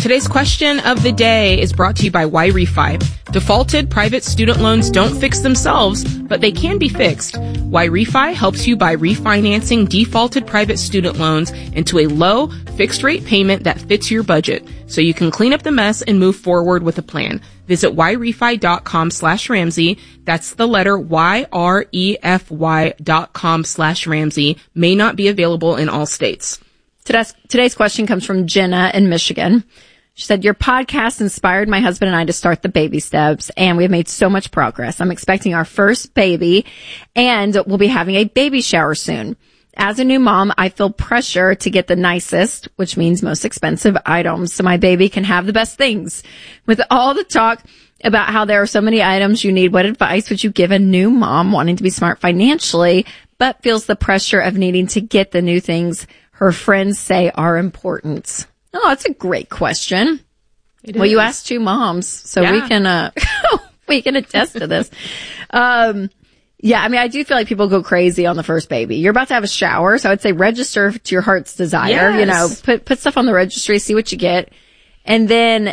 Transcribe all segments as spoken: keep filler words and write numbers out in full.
Today's question of the day is brought to you by Y-Refi. Defaulted private student loans don't fix themselves, but they can be fixed. Y-Refi helps you by refinancing defaulted private student loans into a low, fixed-rate payment that fits your budget, so you can clean up the mess and move forward with a plan. Visit yrefy.com slash Ramsey. That's the letter Y-R-E-F-Y dot com slash Ramsey. May not be available in all states. Today's, today's question comes from Jenna in Michigan. She said, your podcast inspired my husband and I to start the baby steps, and we have made so much progress. I'm expecting our first baby, and we'll be having a baby shower soon. As a new mom, I feel pressure to get the nicest, which means most expensive items, so my baby can have the best things. With all the talk about how there are so many items you need, what advice would you give a new mom wanting to be smart financially, but feels the pressure of needing to get the new things her friends say are important? Oh, that's a great question. It well, is. you asked two moms, so Yeah. we can, uh, we can attest to this. Um, yeah, I mean, I do feel like people go crazy on the first baby. You're about to have a shower, so I would say register to your heart's desire. Yes. You know, put, put stuff on the registry, see what you get. And then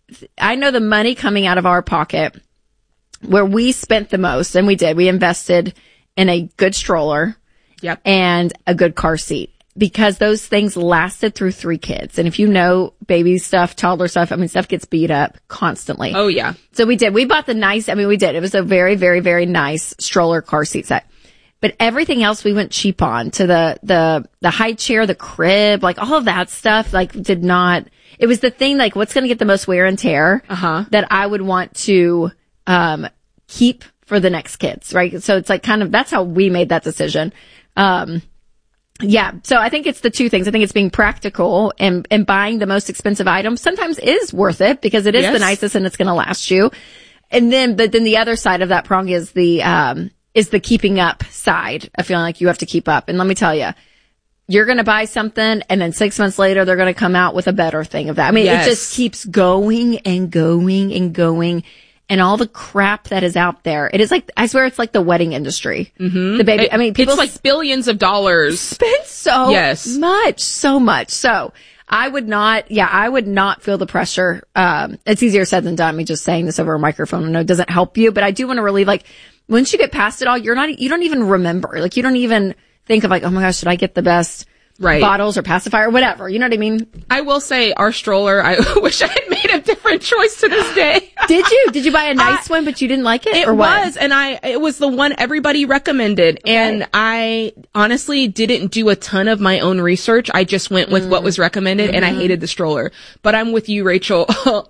I know the money coming out of our pocket where we spent the most, and we did, we invested in a good stroller. Yep. And a good car seat, because those things lasted through three kids. And if you know baby stuff, toddler stuff, I mean, stuff gets beat up constantly. Oh, yeah. So we did. We bought the nice, I mean, we did. It was a very, very, very nice stroller car seat set. But everything else we went cheap on, to the, the, the high chair, the crib, like all of that stuff, like did not, it was the thing, like what's going to get the most wear and tear Uh-huh. that I would want to, um, keep for the next kids, right? So it's like kind of, that's how we made that decision. Um, yeah. So I think it's the two things. I think it's being practical, and, and buying the most expensive item sometimes is worth it because it is Yes. the nicest and it's going to last you. And then, but then the other side of that prong is the, um, is the keeping up side of feeling like you have to keep up. And let me tell you, you're going to buy something and then six months later, they're going to come out with a better thing of that. I mean, Yes. it just keeps going and going and going. And all the crap that is out there. It is like, I swear it's like the wedding industry. Mm-hmm. The baby, I mean, people It's like billions of dollars. spend so Yes. much, so much. So I would not, yeah, I would not feel the pressure. Um, it's easier said than done. Me just saying this over a microphone, I know it doesn't help you, but I do want to really, like, once you get past it all, you're not, you don't even remember. Like, you don't even think of like, oh my gosh, should I get the best Right. bottles or pacifier or whatever? You know what I mean? I will say our stroller, I wish I had made a different choice to this day. Did you? Did you buy a nice I- one, but you didn't like it? It or what? was, and I, it was the one everybody recommended. And I honestly didn't do a ton of my own research. I just went with what was recommended, Mm-hmm. and I hated the stroller. But I'm with you, Rachel.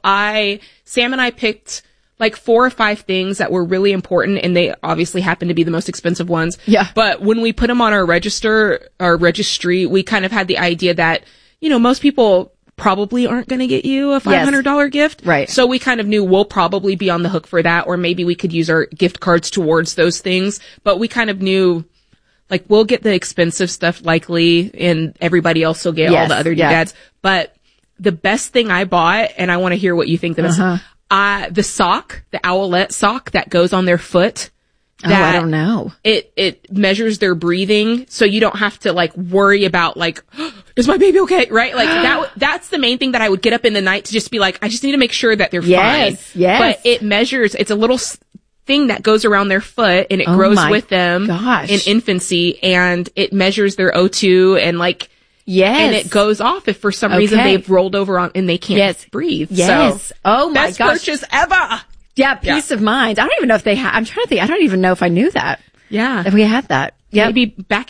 I, Sam and I picked like four or five things that were really important, and they obviously happen to be the most expensive ones. Yeah. But when we put them on our register, our registry, we kind of had the idea that, you know, most people probably aren't going to get you a five hundred dollars gift. Right. So we kind of knew we'll probably be on the hook for that, or maybe we could use our gift cards towards those things. But we kind of knew, like, we'll get the expensive stuff likely, and everybody else will get all Yes, the other yeah. doodads. But the best thing I bought, and I want to hear what you think of this, Uh-huh. uh, the sock, the owlette sock that goes on their foot. Oh, I don't know. It, it measures their breathing, so you don't have to like worry about like, is my baby okay? Right? Like that, that's the main thing that I would get up in the night to just be like, I just need to make sure that they're Yes, fine. yes. But it measures, it's a little s- thing that goes around their foot, and it Oh grows my with them gosh. in infancy, and it measures their O two, and like, Yes. and it goes off if for some reason Okay. they've rolled over on and they can't Yes. breathe. Yes. So, Oh my best gosh. purchase ever. Yeah, peace of mind. I don't even know if they have, I'm trying to think, I don't even know if I knew that. Yeah. If we had that. Yeah. Maybe back